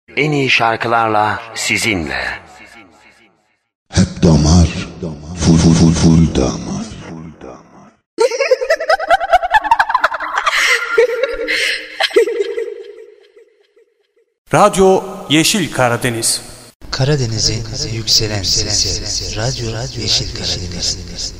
En iyi şarkılarla sizinle. Hep damar, full damar. Radyo Yeşil Karadeniz. Karadeniz'in yükselen sesi. Radyo Yeşil Karadeniz.